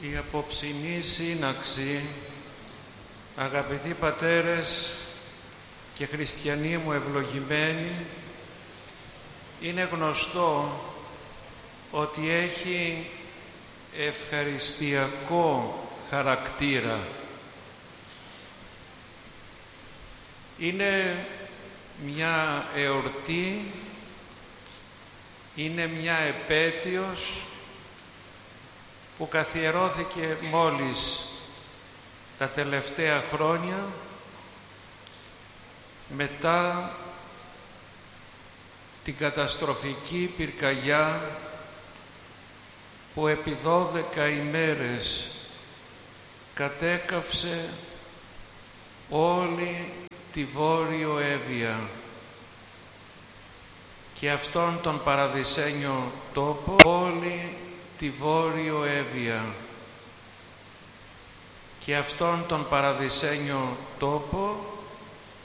Η απόψινή σύναξη, αγαπητοί πατέρες και χριστιανοί μου ευλογημένοι, είναι γνωστό ότι έχει ευχαριστιακό χαρακτήρα. Είναι μια εορτή, είναι μια επέτειος που καθιερώθηκε μόλις τα τελευταία χρόνια μετά την καταστροφική πυρκαγιά που επί 12 ημέρες κατέκαυσε όλη τη Βόρειο Εύβοια και αυτόν τον παραδεισένιο τόπο, όλη τη Βόρειο Εύβοια και αυτόν τον παραδεισένιο τόπο